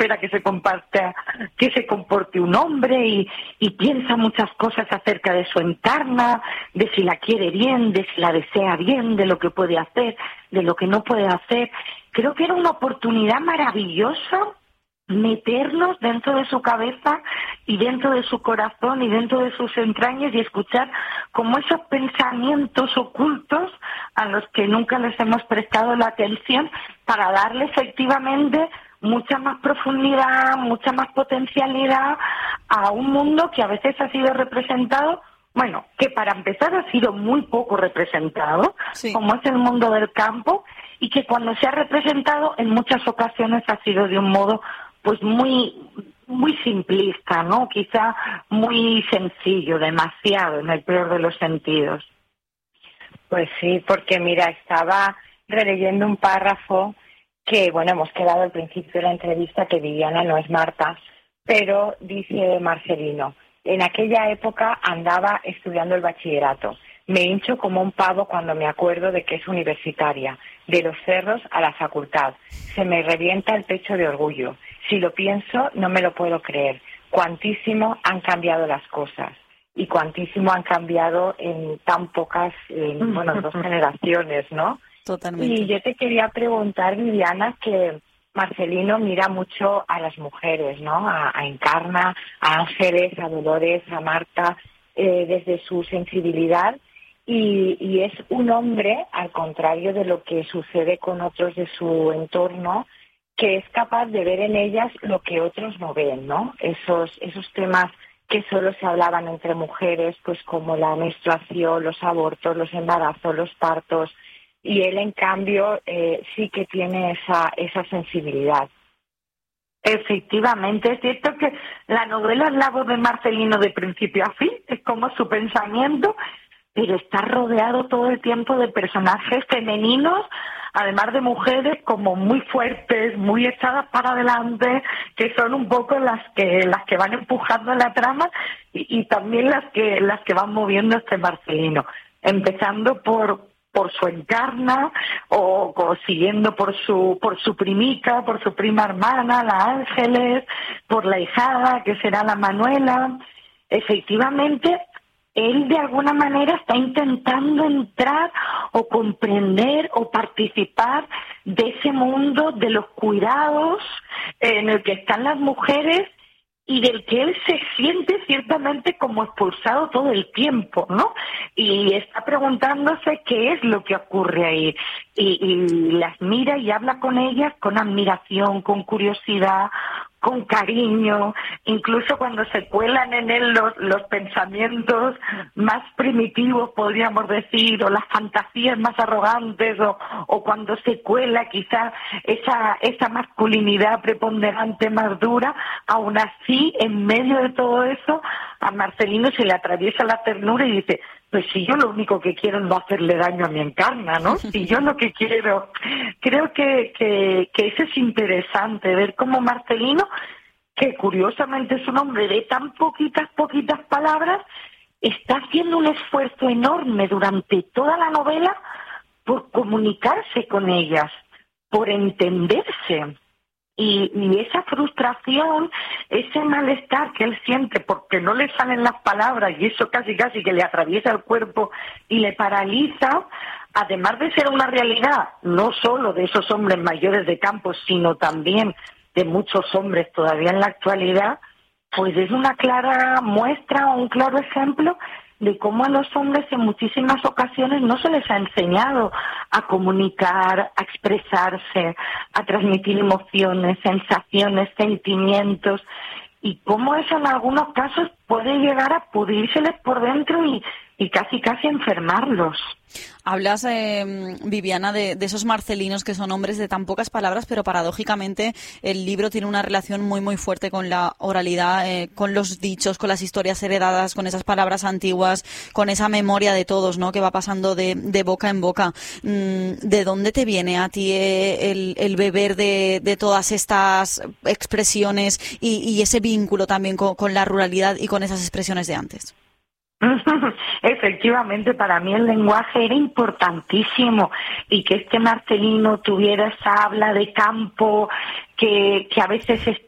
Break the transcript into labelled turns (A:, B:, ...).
A: espera que se comporte un hombre y piensa muchas cosas acerca de su encarna, de si la quiere bien, de si la desea bien, de lo que puede hacer, de lo que no puede hacer. Creo que era una oportunidad maravillosa meternos dentro de su cabeza y dentro de su corazón y dentro de sus entrañas y escuchar como esos pensamientos ocultos a los que nunca les hemos prestado la atención, para darle efectivamente mucha más profundidad, mucha más potencialidad a un mundo que a veces ha sido representado, bueno, que para empezar ha sido muy poco representado, sí, como es el mundo del campo, y que cuando se ha representado en muchas ocasiones ha sido de un modo pues muy simplista, ¿no? Quizá muy sencillo, demasiado, en el peor de los sentidos.
B: Pues sí, porque mira, estaba releyendo un párrafo que, bueno, hemos quedado al principio de la entrevista que Viviana no es Marta, pero dice Marcelino: en aquella época andaba estudiando el bachillerato. Me hincho como un pavo cuando me acuerdo de que es universitaria, de los cerros a la facultad. Se me revienta el pecho de orgullo. Si lo pienso, no me lo puedo creer. Cuantísimo han cambiado las cosas. Y cuantísimo han cambiado en tan pocas, 2 generaciones, ¿no?
C: Totalmente.
B: Y yo te quería preguntar, Viviana, que Marcelino mira mucho a las mujeres, ¿no? A Encarna, a Ángeles, a Dolores, a Marta, desde su sensibilidad. Y es un hombre, al contrario de lo que sucede con otros de su entorno, que es capaz de ver en ellas lo que otros no ven, ¿no? Esos temas que solo se hablaban entre mujeres, pues como la menstruación, los abortos, los embarazos, los partos, y él, en cambio, sí que tiene esa sensibilidad.
A: Efectivamente, es cierto que la novela es la voz de Marcelino de principio a fin, es como su pensamiento, pero está rodeado todo el tiempo de personajes femeninos, además de mujeres como muy fuertes, muy echadas para adelante, que son un poco las que van empujando la trama y también las que van moviendo este Marcelino, empezando por su Encarna o siguiendo por su primica, por su prima hermana, la Ángeles, por la hijada, que será la Manuela. Efectivamente, él de alguna manera está intentando entrar o comprender o participar de ese mundo de los cuidados en el que están las mujeres y del que él se siente ciertamente como expulsado todo el tiempo, ¿no? Y está preguntándose qué es lo que ocurre ahí. Y las mira y habla con ellas con admiración, con curiosidad, con cariño, incluso cuando se cuelan en él los pensamientos más primitivos, podríamos decir, o las fantasías más arrogantes, o cuando se cuela quizá esa masculinidad preponderante más dura, aún así, en medio de todo eso, a Marcelino se le atraviesa la ternura y dice: pues si yo lo único que quiero es no hacerle daño a mi Encarna, ¿no? Si yo lo que quiero... Creo que eso es interesante, ver cómo Marcelino, que curiosamente es un hombre de tan poquitas palabras, está haciendo un esfuerzo enorme durante toda la novela por comunicarse con ellas, por entenderse. Y esa frustración, ese malestar que él siente porque no le salen las palabras y eso casi que le atraviesa el cuerpo y le paraliza, además de ser una realidad no solo de esos hombres mayores de campo, sino también de muchos hombres todavía en la actualidad, pues es una clara muestra o un claro ejemplo de cómo a los hombres en muchísimas ocasiones no se les ha enseñado a comunicar, a expresarse, a transmitir emociones, sensaciones, sentimientos, y cómo eso en algunos casos puede llegar a pudrírseles por dentro y casi enfermarlos.
C: Hablas, Viviana, de esos marcelinos que son hombres de tan pocas palabras, pero paradójicamente el libro tiene una relación muy muy fuerte con la oralidad, con los dichos, con las historias heredadas, con esas palabras antiguas, con esa memoria de todos, ¿no?, que va pasando de boca en boca. ¿De dónde te viene a ti el beber de todas estas expresiones y ese vínculo también con la ruralidad y con esas expresiones de antes?
A: Efectivamente, para mí el lenguaje era importantísimo, y que este Marcelino tuviera esa habla de campo que a veces